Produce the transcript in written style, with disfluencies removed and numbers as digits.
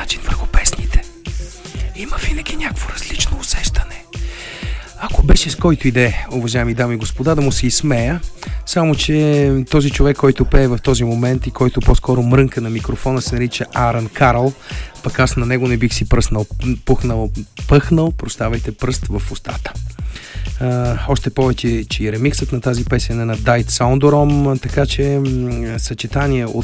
начин върху песните. Има винаги някакво различно усещане. Ако беше с който иде, уважаеми дами и господа, да му се изсмея, само че този човек, който пее в този момент и който по-скоро мрънка на микрофона, се нарича Аарон Карл, пък аз на него не бих си пъхнал пръст в устата. Още повече, че и ремиксът на тази песен е на Died Soundorom, така че съчетание от